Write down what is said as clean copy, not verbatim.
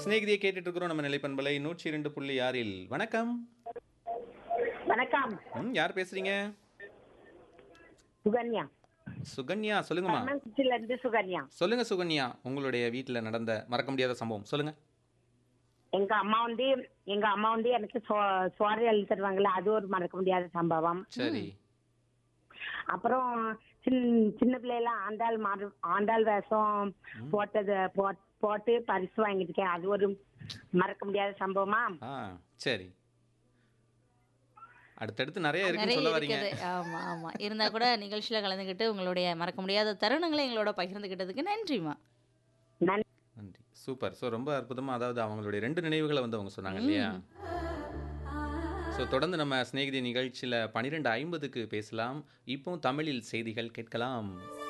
சிநேகிதியை கேட்டுட்டு இருக்கிறோம் நம்ம நிலைப்பண்பலை 102.6 வணக்கம். வணக்கம். யார் பேசுறீங்க? சுகன்யா. சுகன்யா சொல்லுங்கம்மா. பரமக்குடியில இருந்து சுகன்யா. சொல்லுங்க சுகன்யா, உங்களுடைய வீட்டில் நடந்த மறக்க முடியாத சம்பவம் சொல்லுங்க. எங்க அம்மா வந்து எனக்கு சோறு எழுதி தருவாங்கல்ல, அது ஒரு மறக்க முடியாத சம்பவம். சரி. அப்புறம் சின்ன பிள்ளைலாம் ஆண்டாள் வேஷம் போட்டு பரிசு வாங்கியிருக்கேன். அது ஒரு மறக்க முடியாத சம்பவமா. சரி. அடுத்தடுத்து நிறைய இருக்குன்னு நிறைய சொல்ல வரீங்க. இருக்குது. ஆமா, ஆமா. இருந்தா கூட நிகழ்ச்சியில கலந்துக்கிட்டு உங்களுடைய மறக்க முடியாத தருணங்களை எங்களோட பகிர்ந்துக்கிட்டதுக்கு நன்றிம்மா. நன்றி. நன்றி. சூப்பர். ஸோ ரொம்ப அற்புதமா, அதாவது அவங்களுடைய 2 நினைவுகளை வந்து அவங்க சொன்னாங்க இல்லையா? ஸோ தொடர்ந்து நம்ம சிநேகிதி நிகழ்ச்சியில் 12:50க்கு பேசலாம். இப்போ தமிழில் செய்திகள் கேட்கலாம்.